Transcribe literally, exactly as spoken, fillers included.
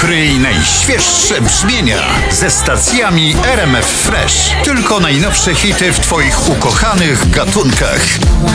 Odkryj najświeższe brzmienia ze stacjami R M F Fresh. Tylko najnowsze hity w Twoich ukochanych gatunkach.